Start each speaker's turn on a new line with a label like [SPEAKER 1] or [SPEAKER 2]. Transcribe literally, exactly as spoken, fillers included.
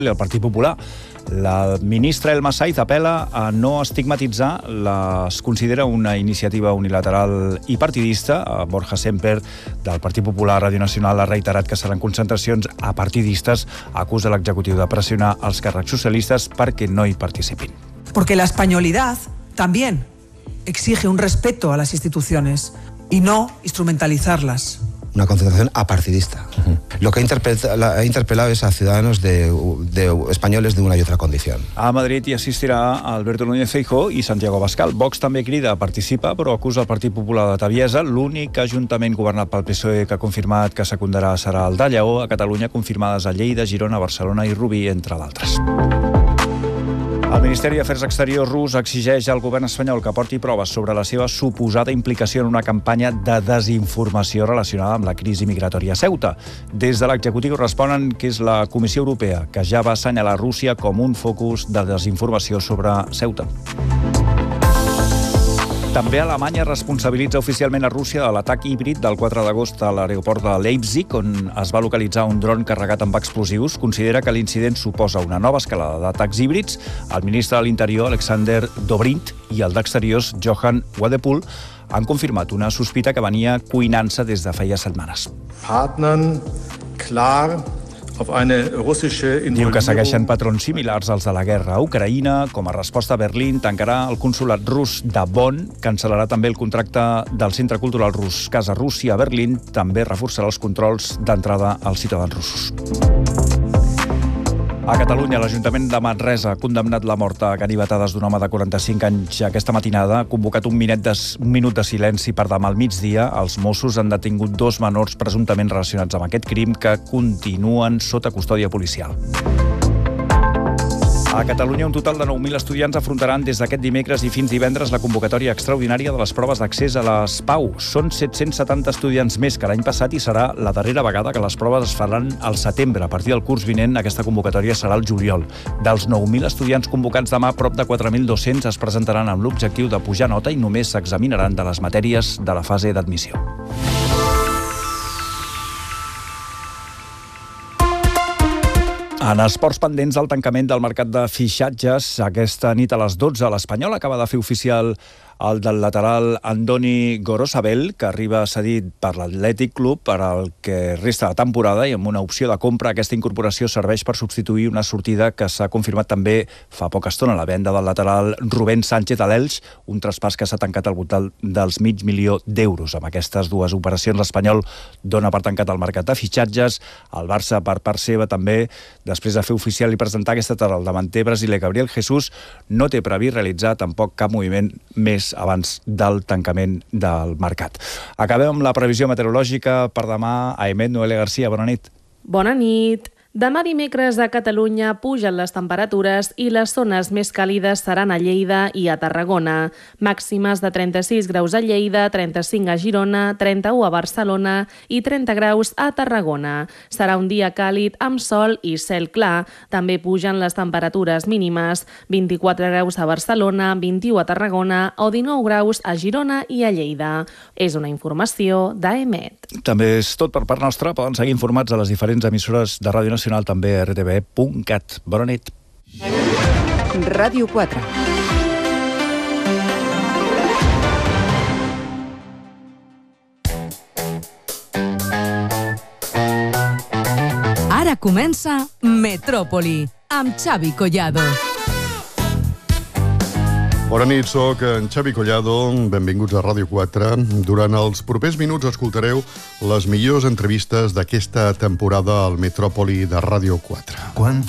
[SPEAKER 1] El Partit Popular. La ministra Elma Saiz apel·la a no estigmatitzar, es considera una iniciativa unilateral i partidista. Borja Semper, del Partit Popular a Ràdio Nacional, ha reiterat que seran concentracions apartidistes. Acusa l'executiu de pressionar els càrrecs socialistes perquè no hi participin.
[SPEAKER 2] Porque la españolidad también exige un respeto a las instituciones y no instrumentalizarlas.
[SPEAKER 3] Una concentración apartidista. Uh-huh. Lo que ha interpelado es a ciudadanos de, de españoles de una y otra condición.
[SPEAKER 1] A Madrid hi assistirà Alberto Núñez Feijóo i Santiago Abascal. Vox també crida a participar, però acusa el Partit Popular de traviesa. L'únic ajuntament governat pel P S O E que ha confirmat que secundarà serà el de Lleó. A Catalunya confirmades a Lleida, Girona, Barcelona i Rubí, entre d'altres. El Ministeri d'Afers Exteriors rus exigeix al govern espanyol que aporti proves sobre la seva suposada implicació en una campanya de desinformació relacionada amb la crisi migratòria a Ceuta. Des de l'executiu responen que és la Comissió Europea, que ja va assenyalar Rússia com un focus de desinformació sobre Ceuta. També Alemanya responsabilitza oficialment a Rússia de l'atac híbrid del quatre d'agost a l'aeroport de Leipzig, on es va localitzar un dron carregat amb explosius. Considera que l'incident suposa una nova escalada d'atacs híbrids. El ministre de l'Interior, Alexander Dobrindt, i el d'Exteriors, Johan Wadepool, han confirmat una sospita que venia cuinant-se des de feia setmanes.
[SPEAKER 4] Partnern klar auf eine russische
[SPEAKER 1] Diu que segueixen patrons similars als de la guerra a Ucraïna. Com a resposta, Berlín tancarà el consolat rus de Bonn, cancel·larà també el contracte del Centre Cultural Rus Casa Rússia a Berlín, també reforçarà els controls d'entrada als ciutadans russos. A Catalunya, l'Ajuntament de Manresa ha condemnat la mort a ganivetades d'un home de quaranta-cinc anys aquesta matinada. Ha convocat un minut de, un minut de silenci per demà al migdia. Els Mossos han detingut dos menors presumptament relacionats amb aquest crim que continuen sota custòdia policial. A Catalunya, un total de nou mil estudiants afrontaran des d'aquest dimecres i fins divendres la convocatòria extraordinària de les proves d'accés a les Pau. Són set-cents setanta estudiants més que l'any passat i serà la darrera vegada que les proves es faran al setembre. A partir del curs vinent, aquesta convocatòria serà al juliol. Dels nou mil estudiants convocats demà, prop de quatre mil dos-cents es presentaran amb l'objectiu de pujar nota i només s'examinaran de les matèries de la fase d'admissió. En esports pendents del tancament del mercat de fitxatges, aquesta nit a les dotze, l'Espanyol acaba de fer oficial el del lateral Andoni Gorosabel, que arriba cedit per l'Atlètic Club per al que resta de temporada i amb una opció de compra. Aquesta incorporació serveix per substituir una sortida que s'ha confirmat també fa poca estona, la venda del lateral Rubén Sánchez a l'Elx, un traspàs que s'ha tancat al voltant dels mig milió d'euros. Amb aquestes dues operacions, l'Espanyol dona per tancat el mercat de fitxatges. El Barça, per part seva, també, després de fer oficial i presentar aquesta tarda el davanter brasiler Gabriel Jesús, no té previst realitzar tampoc cap moviment més abans del tancament del mercat. Acabem amb la previsió meteorològica per demà. Aemet Noelia Garcia, bona nit.
[SPEAKER 5] Bona nit. Demà dimecres a Catalunya pugen les temperatures i les zones més càlides seran a Lleida i a Tarragona. Màximes de trenta-sis graus a Lleida, trenta-cinc a Girona, trenta-u a Barcelona i trenta graus a Tarragona. Serà un dia càlid amb sol i cel clar. També pugen les temperatures mínimes, vint-i-quatre graus a Barcelona, vint-i-u a Tarragona o dinou graus a Girona i a Lleida. És una informació d'Aemet.
[SPEAKER 1] També és tot per part nostra. Poden seguir informats a les diferents emissores de Ràdio Nacional, també a r t v punt cat. Bona nit.
[SPEAKER 6] Ràdio quatre. Ara comença Metròpoli, amb Xavi Collado.
[SPEAKER 7] Bona nit, soc en Xavi Collado, benvinguts a Ràdio quatre. Durant els propers minuts escoltareu les millors entrevistes d'aquesta temporada al Metròpoli de Ràdio quatre.